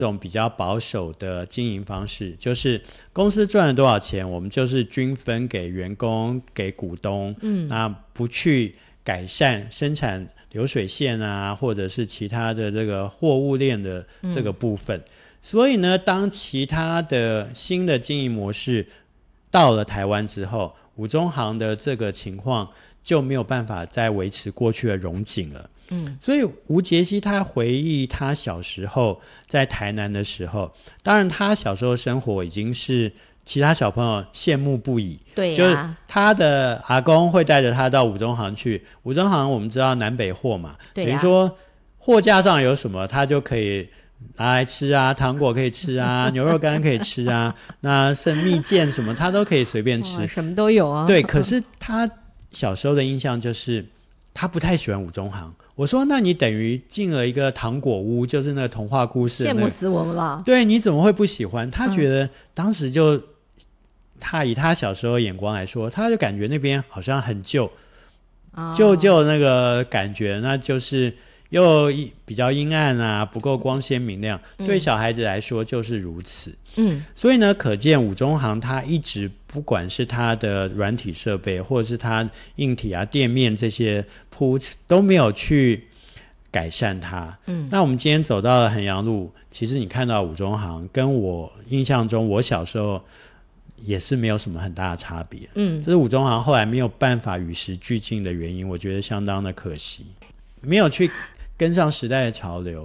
这种比较保守的经营方式，就是公司赚了多少钱，我们就是均分给员工、给股东，那不去改善生产流水线啊，或者是其他的这个货物链的这个部分。所以呢，当其他的新的经营模式到了台湾之后，五中行的这个情况就没有办法再维持过去的荣景了。所以吴杰西他回忆他小时候在台南的时候，当然他小时候生活已经是其他小朋友羡慕不已。 对啊， 就是他的阿公会带着他到五中行去，五中行我们知道南北货嘛， 对啊， 等于说货架上有什么他就可以拿来吃啊，糖果可以吃啊，牛肉干可以吃啊，那是蜜饯什么他都可以随便吃， 什么都有啊。 对，可是他小时候的印象就是他不太喜欢五中行。我说那你等于进了一个糖果屋，就是那个童话故事， 羡慕死我们了。 对，你怎么会不喜欢？他觉得当时就他以他小时候的眼光来说，他就感觉那边好像很旧，旧那个感觉，那就是又比较阴暗啊，不够光鲜明亮，对小孩子来说就是如此。所以呢，可见五中行它一直不管是它的软体设备，或者是它硬体啊、店面这些铺都没有去改善它。那我们今天走到了衡阳路，其实你看到五中行跟我印象中我小时候也是没有什么很大的差别。这是五中行后来没有办法与时俱进的原因，我觉得相当的可惜，没有去跟上时代的潮流。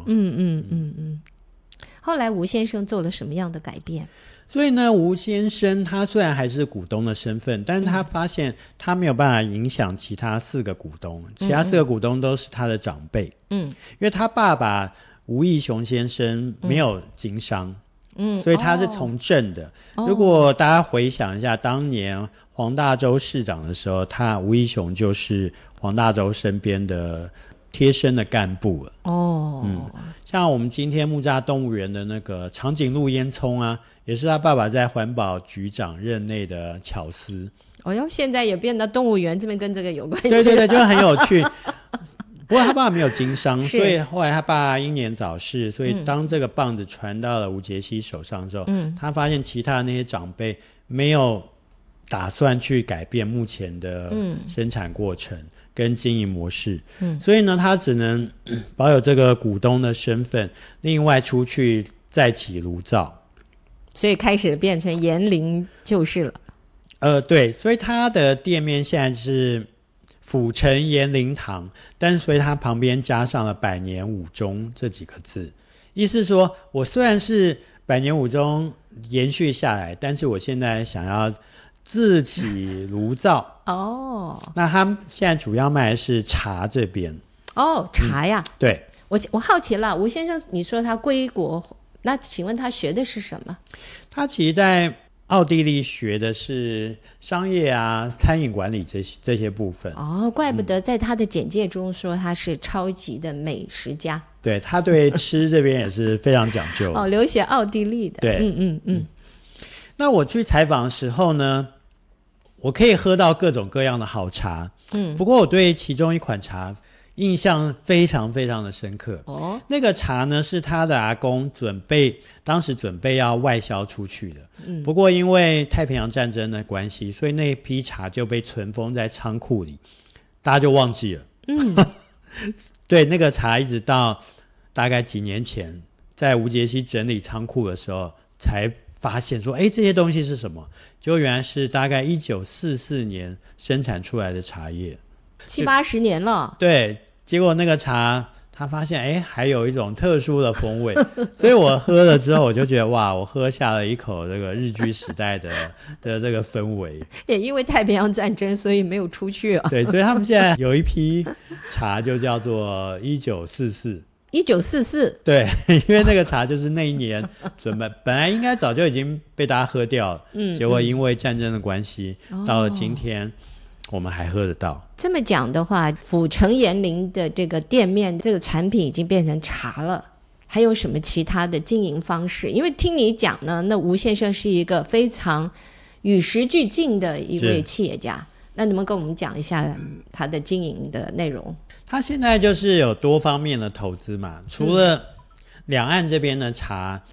后来吴先生做了什么样的改变？ 所以呢，吴先生他虽然还是股东的身份，但是他发现他没有办法影响其他4个股东，其他4个股东都是他的长辈。因为他爸爸吴义雄先生没有经商，所以他是从政的。如果大家回想一下，当年黄大洲市长的时候，吴义雄就是黄大洲身边的贴身的干部了。像我们今天木栅动物园的那个长颈鹿烟囱啊，也是他爸爸在环保局长任内的巧思。 现在也变到动物园这边跟这个有关系。 对对对，就很有趣。不过他爸爸没有经商，所以后来他爸英年早逝，所以当这个棒子传到了吴杰西手上之后，他发现其他的那些长辈没有打算去改变目前的生产过程跟经营模式，所以呢他只能保有这个股东的身份，另外出去再起炉灶， 所以开始变成延龄就是了。 对，所以他的店面现在是府城延龄堂，但是所以他旁边加上了百年五中这几个字，意思说我虽然是百年五中延续下来，但是我现在想要自起炉灶。那他现在主要卖的是茶这边。 茶呀。 对， 我好奇了，吴先生你说他归国，那请问他学的是什么？ 他其实在奥地利学的是商业啊、餐饮管理这些部分。 怪不得在他的简介中说他是超级的美食家。 对，他对吃这边也是非常讲究。 留学奥地利的。 对，那我去采访的时候呢，我可以喝到各种各样的好茶。不过我对其中一款茶印象非常非常的深刻。那个茶呢是他的阿公当时准备要外销出去的。不过因为太平洋战争的关系，所以那批茶就被存封在仓库里，大家就忘记了。对，那个茶一直到大概几年前，在吴杰西整理仓库的时候才发现说这些东西是什么，结果原来是大概1944年生产出来的茶叶 ，70-80年了。 对，结果那个茶他发现还有一种特殊的风味所以我喝了之后我就觉得哇，我喝下了一口这个日据时代的这个氛围。 也因为太平洋战争所以没有出去对，所以他们现在有一批茶就叫做1944。对，因为那个茶就是那一年准备本来应该早就已经被大家喝掉了，结果因为战争的关系，到了今天我们还喝得到。 这么讲的话，府城延龄的这个店面这个产品已经变成茶了，还有什么其他的经营方式？因为听你讲呢，那吴先生是一个非常与时俱进的一位企业家，那你们跟我们讲一下他的经营的内容。 他现在就是有多方面的投资嘛，除了两岸这边的茶